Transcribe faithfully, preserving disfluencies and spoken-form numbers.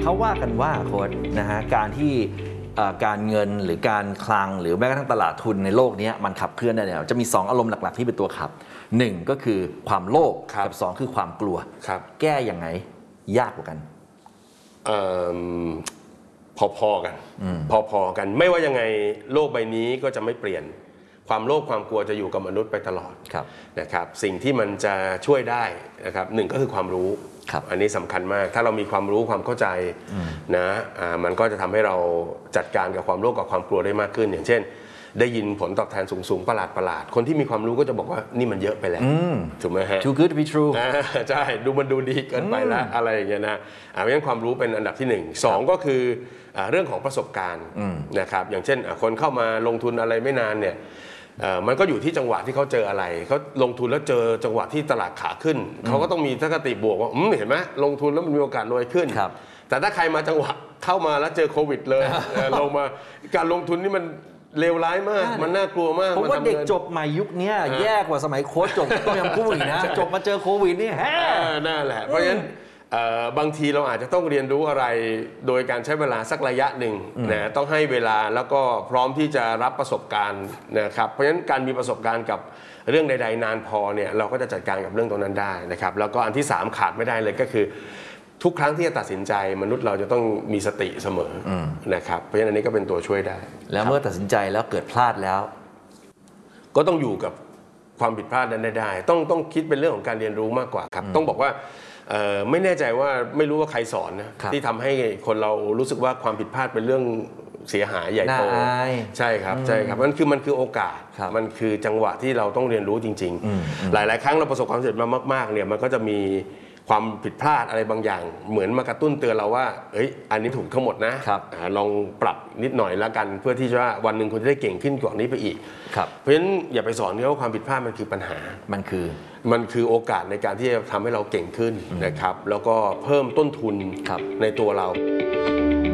เขาว่ากันว่าโค้ชนะฮะการที่การเงินหรือการคลังหรือแม้กระทั่งตลาดทุนในโลกนี้มันขับเคลื่อนได้เนี่ยจะมีสองอารมณ์หลักๆที่เป็นตัวขับหนึ่งก็คือความโลภกับสองคือความกลัวแก้ยังไงยากกว่ากันพอๆกันพอๆกันไม่ว่ายังไงโลกใบนี้ก็จะไม่เปลี่ยนความโลภความกลัวจะอยู่กับมนุษย์ไปตลอดนะครับสิ่งที่มันจะช่วยได้นะครับหนึ่งก็คือความรู้อันนี้สำคัญมากถ้าเรามีความรู้ความเข้าใจนะมันก็จะทำให้เราจัดการกับความโลภกับความกลัวได้มากขึ้นอย่างเช่นได้ยินผลตอบแทนสูงๆประหลาดประหลาดคนที่มีความรู้ก็จะบอกว่านี่มันเยอะไปแล้วถูกไหมฮะ too good to be true ใช่ดูมันดูดีเกินไปแล้วอะไรอย่างเงี้ยนะเพราะฉะนั้นความรู้เป็นอันดับที่หนึ่งสองก็คือเรื่องของประสบการณ์นะครับอย่างเช่นคนเข้ามาลงทุนอะไรไม่นานเนี่ยมันก็อยู่ที่จังหวะที่เขาเจออะไรเขาลงทุนแล้วเจอจังหวะที่ตลาดขาขึ้นเขาก็ต้องมีทัศนคติบวกว่าเห็นไหมลงทุนแล้วมันมีโอกาสรวยขึ้นแต่ถ้าใครมาจังหวะเข้ามาแล้วเจอโควิดเลยลงมาการลงทุนนี่มันเลวร้ายมากมันน่ากลัวมากผมว่าเด็กจบใหม่ยุคนี้แย่กว่าสมัยโค้ชจบต้มยำกุ้งอีกนะจบมาเจอโควิดนี่แฮ่นั่นแหละเพราะฉะนั้นบางทีเราอาจจะต้องเรียนรู้อะไรโดยการใช้เวลาสักระยะหนึ่งนะต้องให้เวลาแล้วก็พร้อมที่จะรับประสบการณ์นะครับเพราะฉะนั้นการมีประสบการณ์กับเรื่องใดๆนานพอเนี่ยเราก็จะจัดการกับเรื่องตรงนั้นได้นะครับแล้วก็อันที่สามขาดไม่ได้เลยก็คือทุกครั้งที่จะตัดสินใจมนุษย์เราจะต้องมีสติเสมอนะครับเพราะฉะนั้นอันนี้ก็เป็นตัวช่วยได้แล้วเมื่อตัดสินใจแล้วเกิดพลาดแล้วก็ต้องอยู่กับความผิดพลาดนั้นได้ต้องต้องคิดเป็นเรื่องของการเรียนรู้มากกว่าครับต้องบอกว่าไม่แน่ใจว่าไม่รู้ว่าใครสอนนะที่ทำให้คนเรารู้สึกว่าความผิดพลาดเป็นเรื่องเสียหายใหญ่โตใช่ครับใช่ครับมันคือมันคือโอกาสมันคือจังหวะที่เราต้องเรียนรู้จริงๆหลายๆครั้งเราประสบความสำเร็จมามากๆเนี่ยมันก็จะมีความผิดพลาดอะไรบางอย่างเหมือนมากระตุ้นเตือนเราว่าเอ้ยอันนี้ถูกทั้งหมดนะลองปรับนิดหน่อยแล้วกันเพื่อที่จะว่าวันหนึ่งคุณจะได้เก่งขึ้นกว่านี้ไปอีกเพราะฉะนั้นอย่าไปสอนเขาว่าความผิดพลาดมันคือปัญหามันคือมันคือโอกาสในการที่จะทำให้เราเก่งขึ้นนะครับแล้วก็เพิ่มต้นทุนในตัวเรา